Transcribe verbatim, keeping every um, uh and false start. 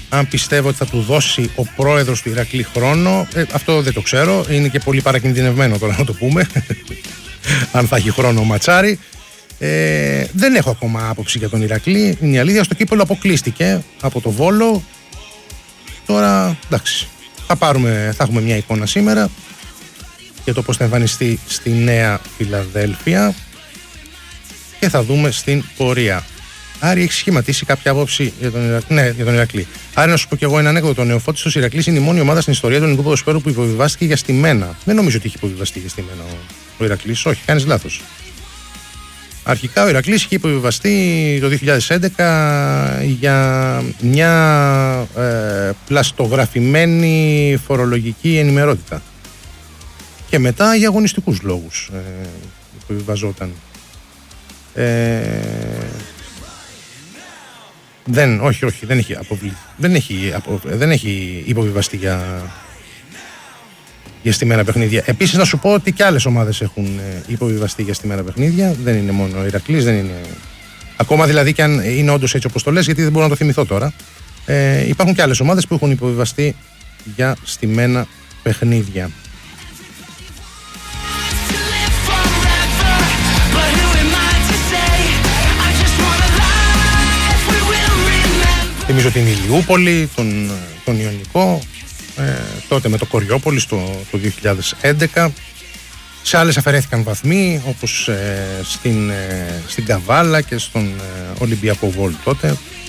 αν πιστεύω ότι θα του δώσει ο πρόεδρος του Ηρακλή χρόνο, ε, αυτό δεν το ξέρω. Είναι και πολύ παρακινδυνευμένο τώρα να το πούμε. Αν θα έχει χρόνο ο Ματσάρη. Ε, δεν έχω ακόμα άποψη για τον Ηρακλή. Είναι η αλήθεια. Στο κύπελλο αποκλείστηκε από το Βόλο. Τώρα εντάξει. Θα, πάρουμε, θα έχουμε μια εικόνα σήμερα για το πώς θα εμφανιστεί στη Νέα Φιλαδέλφια και θα δούμε στην πορεία. Άρη, έχει σχηματίσει κάποια άποψη για τον Ηρακλή? Ναι, για τον Ηρακλή. Άρη, να σου πω κι εγώ ένα ανέκδοτο. Ο Νεοφώτιστος Ηρακλής είναι η μόνη ομάδα στην ιστορία του ελληνικού ποδοσφαίρου που υποβιβάστηκε για στημένα. Δεν νομίζω ότι έχει υποβιβαστεί για στημένα ο, ο Ηρακλής. Όχι, κάνεις λάθος. Αρχικά ο Ηρακλής είχε υποβιβαστεί το δύο χιλιάδες έντεκα για μια ε, πλαστογραφημένη φορολογική ενημερότητα. Και μετά για αγωνιστικούς λόγους ε, υποβιβαζόταν. Ε, δεν, όχι, όχι, δεν έχει, αποβλη, δεν έχει, απο, δεν έχει υποβιβαστεί για, για στημένα παιχνίδια. Επίσης να σου πω ότι και άλλες ομάδες έχουν υποβιβαστεί για στημένα παιχνίδια. Δεν είναι μόνο ο Ηρακλής, δεν είναι... Ακόμα δηλαδή και αν είναι όντως έτσι όπως το λες, γιατί δεν μπορώ να το θυμηθώ τώρα. Ε, υπάρχουν και άλλες ομάδες που έχουν υποβιβαστεί για στημένα παιχνίδια. Θυμίζω την Ηλιούπολη, τον, τον Ιωνικό, ε, τότε με το Κοριόπολη στο, το δύο χιλιάδες έντεκα. Σε άλλες αφαιρέθηκαν βαθμοί, όπως ε, στην, ε, στην Καβάλα και στον ε, Ολυμπιακό Βόλ τότε.